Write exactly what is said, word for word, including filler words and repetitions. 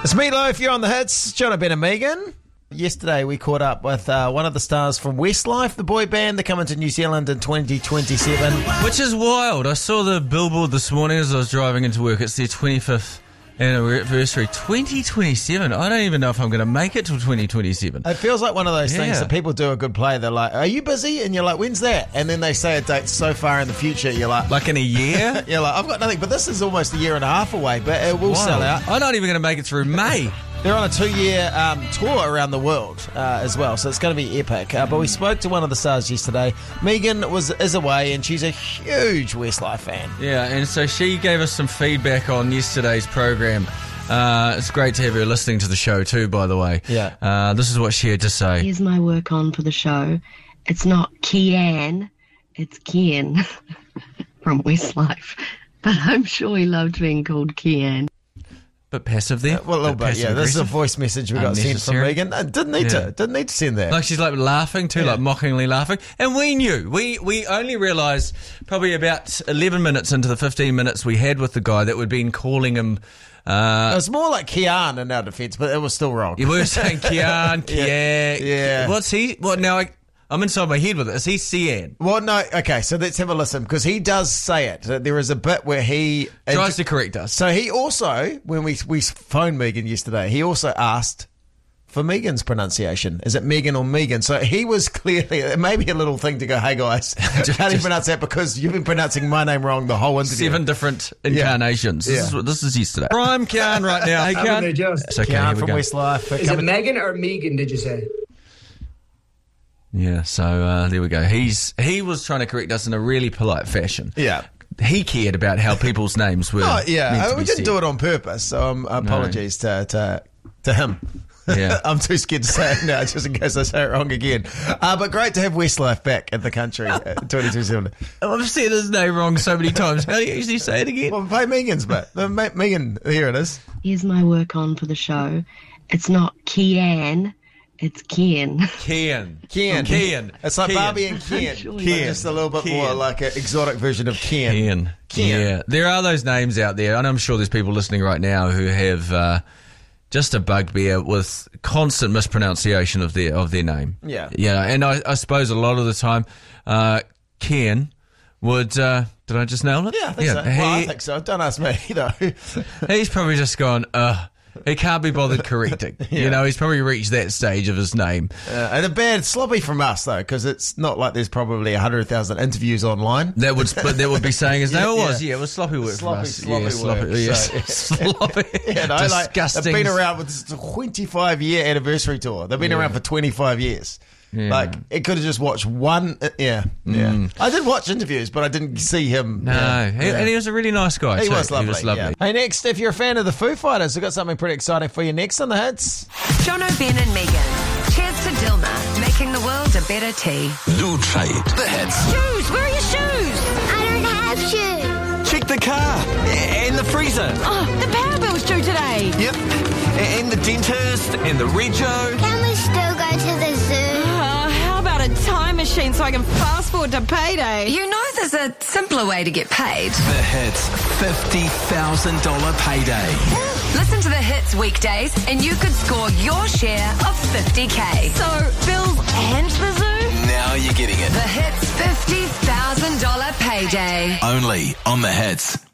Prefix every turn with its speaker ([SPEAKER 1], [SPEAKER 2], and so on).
[SPEAKER 1] It's Meatloaf, you're on the hits. John Ben and Megan. Yesterday we caught up with uh, one of the stars from Westlife, the boy band. They're coming to New Zealand in twenty twenty-seven.
[SPEAKER 2] Which is wild. I saw the billboard this morning as I was driving into work. It's their twenty-fifth anniversary. twenty twenty-seven. I don't even know if I'm going to make it till twenty twenty-seven.
[SPEAKER 1] It feels like one of those things
[SPEAKER 2] Yeah.
[SPEAKER 1] that people do a good play. They're like, are you busy? And you're like, when's that? And then they say a date so far in the future, you're like...
[SPEAKER 2] Like in a year?
[SPEAKER 1] You're like, I've got nothing. But this is almost a year and a half away, but it will
[SPEAKER 2] Wow.
[SPEAKER 1] sell out.
[SPEAKER 2] I'm not even going to make it through May.
[SPEAKER 1] They're on a two-year um, tour around the world uh, as well, so it's going to be epic. Uh, but we spoke to one of the stars yesterday. Megan was is away, and she's a huge Westlife fan.
[SPEAKER 2] Yeah, and so she gave us some feedback on yesterday's program. Uh, it's great to have her listening to the show too, by the way.
[SPEAKER 1] Yeah.
[SPEAKER 2] Uh, this is what she had to say.
[SPEAKER 3] Here's my work on for the show. It's not Kian, it's Kian from Westlife. But I'm sure he loved being called Kian.
[SPEAKER 2] Bit passive there.
[SPEAKER 1] Well, a little bit, yeah. This is a voice message we got sent from
[SPEAKER 2] Unnecessary.
[SPEAKER 1] Megan. No, didn't need
[SPEAKER 2] Yeah.
[SPEAKER 1] to. Didn't need to send that.
[SPEAKER 2] Like she's like laughing too,
[SPEAKER 1] Yeah.
[SPEAKER 2] like mockingly laughing. And we knew. We we only realised probably about eleven minutes into the fifteen minutes we had with the guy that we'd been calling him.
[SPEAKER 1] It
[SPEAKER 2] Uh,
[SPEAKER 1] was more like Kian in our defence, but it was still wrong.
[SPEAKER 2] we were saying Kian, Kian.
[SPEAKER 1] Yeah.
[SPEAKER 2] What's he? What now? I, I'm inside my head with it. Is he Cian?
[SPEAKER 1] Well, no, okay, so let's have a listen, because he does say it. There is a bit where he...
[SPEAKER 2] Tries to correct us.
[SPEAKER 1] So he also, when we we phoned Megan yesterday, he also asked for Megan's pronunciation. Is it Megan or Megan? So he was clearly, it may be a little thing to go, hey guys, how do you
[SPEAKER 2] just-
[SPEAKER 1] pronounce that? Because you've been pronouncing my name wrong the whole interview.
[SPEAKER 2] Seven different incarnations. This
[SPEAKER 1] Yeah.
[SPEAKER 2] is what this is yesterday. Prime Kian right now. Hey
[SPEAKER 4] Haven't they
[SPEAKER 2] Kian.
[SPEAKER 4] just?
[SPEAKER 2] It's okay.
[SPEAKER 1] Kian
[SPEAKER 2] here we
[SPEAKER 1] from
[SPEAKER 2] go.
[SPEAKER 1] Westlife. uh,
[SPEAKER 4] Is it
[SPEAKER 1] coming-
[SPEAKER 4] Megan or Megan, did you say?
[SPEAKER 2] Yeah. So uh, there we go. He's he was trying to correct us in a really polite fashion.
[SPEAKER 1] Yeah.
[SPEAKER 2] He cared about how people's names were.
[SPEAKER 1] Oh, yeah,
[SPEAKER 2] meant to
[SPEAKER 1] uh, we
[SPEAKER 2] be
[SPEAKER 1] didn't
[SPEAKER 2] said.
[SPEAKER 1] do it on purpose, so um, apologies to, to to him.
[SPEAKER 2] Yeah.
[SPEAKER 1] I'm too scared to say it now, just in case I say it wrong again. Uh, but great to have Westlife back in the country, uh, twenty twenty-seven.
[SPEAKER 2] I've said his name wrong so many times. How do you usually say it again?
[SPEAKER 1] Well, play Megan's bit. Uh, Me- Megan, here it is.
[SPEAKER 3] Here's my work on for the show. It's not Kian, it's Kian.
[SPEAKER 2] Kian.
[SPEAKER 1] Kian.
[SPEAKER 2] Kian.
[SPEAKER 1] It's like
[SPEAKER 2] Kian.
[SPEAKER 1] Barbie and Ken.
[SPEAKER 3] Sure,
[SPEAKER 1] Ken.
[SPEAKER 3] yeah.
[SPEAKER 1] Just a little bit
[SPEAKER 2] Ken.
[SPEAKER 1] more like an exotic version of Ken.
[SPEAKER 2] Kian.
[SPEAKER 1] Kian.
[SPEAKER 2] Yeah. There are those names out there, and I'm sure there's people listening right now who have uh, just a bugbear with constant mispronunciation of their of their name.
[SPEAKER 1] Yeah.
[SPEAKER 2] Yeah, and I, I suppose a lot of the time, uh, Kian would. Uh, did I just nail it?
[SPEAKER 1] Yeah, I think so.
[SPEAKER 2] He,
[SPEAKER 1] Well, I think so. Don't ask me, though.
[SPEAKER 2] He's probably just gone, uh, he can't be bothered correcting. You know, he's probably reached that stage of his name.
[SPEAKER 1] Uh, and a bad sloppy from us, though, because it's not like there's probably one hundred thousand interviews online.
[SPEAKER 2] That would but that would be saying his name.
[SPEAKER 1] Yeah,
[SPEAKER 2] It was,
[SPEAKER 1] yeah.
[SPEAKER 2] yeah, it was sloppy work
[SPEAKER 1] Sloppy,
[SPEAKER 2] from us.
[SPEAKER 1] sloppy
[SPEAKER 2] yeah, sloppy,
[SPEAKER 1] work,
[SPEAKER 2] yes.
[SPEAKER 1] so-
[SPEAKER 2] sloppy.
[SPEAKER 1] Yeah, no, like,
[SPEAKER 2] disgusting.
[SPEAKER 1] they've been around with this twenty-five year anniversary tour. They've been
[SPEAKER 2] Yeah.
[SPEAKER 1] around for twenty-five years.
[SPEAKER 2] Yeah.
[SPEAKER 1] Like, it could have just watched one. Uh, yeah, yeah. I did watch interviews, but I didn't see him.
[SPEAKER 2] No,
[SPEAKER 1] yeah,
[SPEAKER 2] he,
[SPEAKER 1] yeah.
[SPEAKER 2] and he was a really nice guy.
[SPEAKER 1] He
[SPEAKER 2] too.
[SPEAKER 1] was lovely.
[SPEAKER 2] He was lovely.
[SPEAKER 1] yeah. Hey, next, if you're a fan of the Foo Fighters, we've got something pretty exciting for you next on the hits.
[SPEAKER 5] John O'Ben and Megan. Cheers to Dilma, making the world a better tea.
[SPEAKER 6] New trade. The hits.
[SPEAKER 5] Shoes, where are your shoes?
[SPEAKER 7] I don't have shoes.
[SPEAKER 6] Check the car. And the freezer.
[SPEAKER 5] Oh, the power bill's due today.
[SPEAKER 6] Yep. And the dentist. And the rego.
[SPEAKER 7] Can we still go to the zoo?
[SPEAKER 8] Uh, how about a time machine so I can fast forward to payday?
[SPEAKER 5] You know there's a simpler way to get paid.
[SPEAKER 6] The hits. fifty thousand dollars payday.
[SPEAKER 5] Listen to the hits weekdays and you could score your share of fifty K.
[SPEAKER 8] So, bills and the zoo?
[SPEAKER 6] Now you're getting it.
[SPEAKER 5] The hits fifty thousand dollars payday.
[SPEAKER 6] Only on the hits.